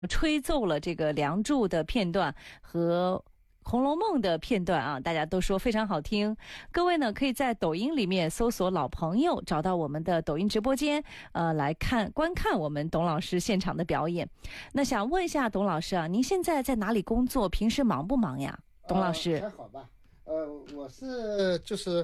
吹奏了这个《梁祝》的片段和《红楼梦》的片段啊，大家都说非常好听。各位呢，可以在抖音里面搜索老朋友，找到我们的抖音直播间，来观看我们董老师现场的表演。那想问一下董老师啊，您现在在哪里工作？平时忙不忙呀？董老师。 还好吧。我是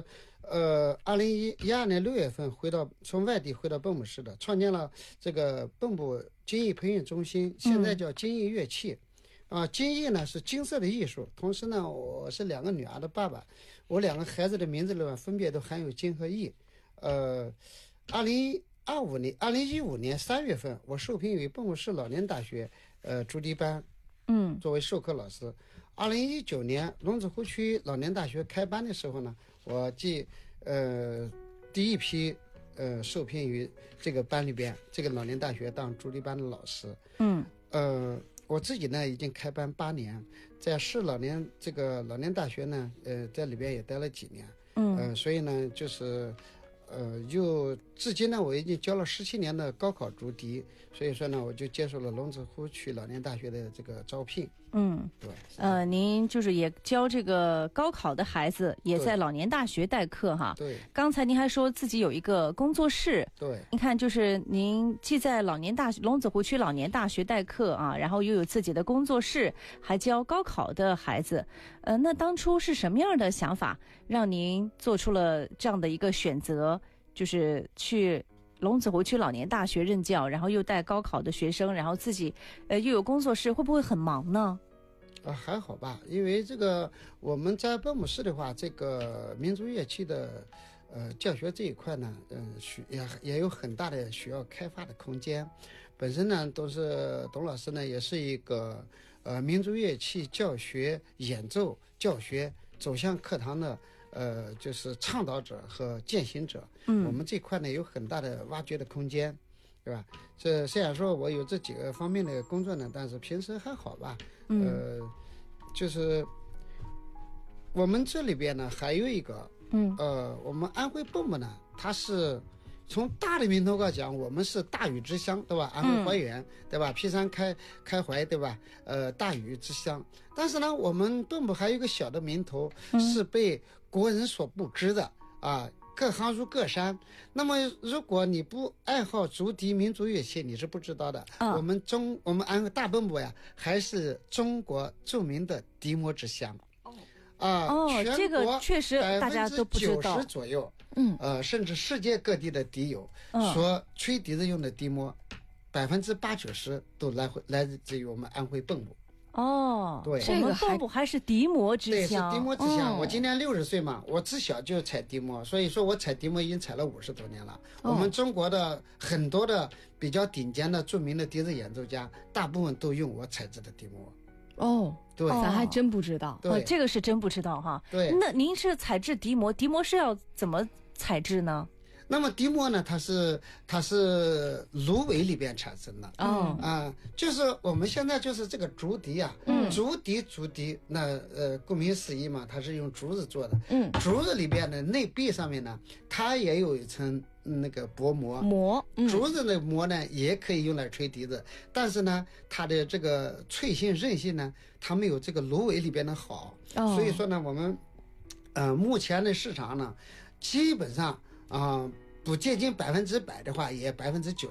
2012年6月份从外地回到蚌埠市的，创建了这个蚌埠金艺培训中心，现在叫金艺乐器。金艺呢是金色的艺术，同时呢，我是2个女儿的爸爸，我2个孩子的名字里面分别都含有金和艺。2015年3月份，我受聘于蚌埠市老年大学竹笛班，作为授课老师。2019年龙子湖区老年大学开班的时候呢，我第一批受聘于这个班里边，这个老年大学当竹笛班的老师。我自己呢已经开班8年，在市老年大学呢，在里边也待了几年。所以呢，就是至今呢，我已经教了17年的高考竹笛，所以说呢，我就接受了龙子湖区老年大学的这个招聘。对。 您就是也教这个高考的孩子，也在老年大学代课哈。 对。 刚才您还说自己有一个工作室。 对。 你看，就是您既在龙子湖区老年大学代课啊，然后又有自己的工作室，还教高考的孩子。那当初是什么样的想法让您做出了这样的一个选择，就是去龙子湖区老年大学任教，然后又带高考的学生，然后自己又有工作室，会不会很忙呢？ 还好吧，因为这个我们在蚌埠市的话，这个民族乐器的教学这一块呢，也有很大的需要开发的空间。本身呢，董老师呢也是一个民族乐器教学、演奏、教学走向课堂的就是倡导者和践行者。我们这块呢有很大的挖掘的空间，对吧？虽然说我有这几个方面的工作呢，但是平时还好吧。就是我们这里边呢还有一个，我们安徽蚌埠呢，它是从大的名头上讲，我们是大禹之乡，对吧？安徽怀远，对吧？劈山开怀，对吧？大禹之乡。但是呢，我们蚌埠还有一个小的名头，是被国人所不知的啊。各行如各山，那么如果你不爱好竹笛民族乐器，你是不知道的。我们安徽大蚌埠呀，还是中国著名的笛魔之乡。 这个确实大家都不知道。90% 左右，甚至世界各地的笛友所吹笛子用的笛魔，80%-90%都来自于我们安徽蚌埠。对， 我们蚌埠还是笛魔之乡。 对，是笛魔之乡。我今年60岁嘛，我自小就踩笛魔，所以说我踩笛魔已经踩了50多年了。我们中国的很多的比较顶尖的著名的笛子演奏家，大部分都用我采制的笛魔。对， 咱还真不知道。 这个是真不知道哈。 对， 那您是采制笛魔，笛魔是要怎么采制呢？ 那么笛魔呢，它是芦苇里边产生的。就是我们现在就是这个竹笛啊，竹笛，那顾名思义嘛，它是用竹子做的。竹子里边的内壁上面呢，它也有一层那个薄膜。竹子的膜呢，也可以用来吹笛子，但是呢，它的这个脆性韧性呢，它没有这个芦苇里边的好。所以说呢，我们目前的市场呢，基本上不接近100%的话，也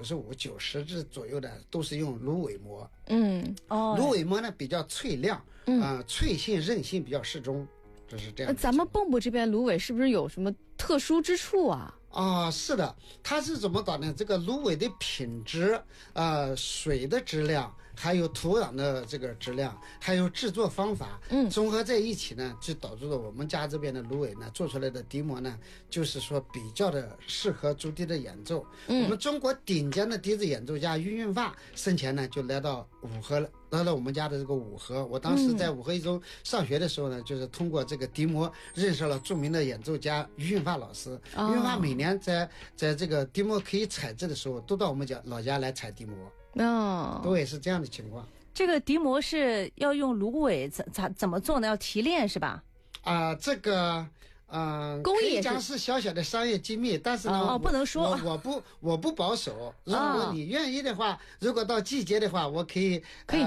95%、90%左右的都是用芦苇膜。芦苇膜呢比较脆亮，脆性韧性比较适中，这是这样。 咱们蚌埠这边芦苇是不是有什么特殊之处啊？ 是的，它是怎么搞呢？这个芦苇的品质，水的质量，还有土壤的这个质量，还有制作方法，综合在一起呢，就导致了我们家这边的芦苇呢做出来的笛魔呢，就是说比较的适合竹笛的演奏。我们中国顶尖的笛子演奏家于运发生前呢就来到五河了。来了我们家的这个五河，我当时在五河一中上学的时候呢，就是通过这个笛魔认识了著名的演奏家于运发老师。于运发每年在这个笛魔可以采制的时候，都到我们老家来采笛魔。对，是这样的情况。 这个笛魔是要用芦苇怎么做呢？要提炼是吧？ 这个工艺也是可以讲是小小的商业机密，但是呢， 哦不能说我不保守。如果你愿意的话，如果到季节的话，我可以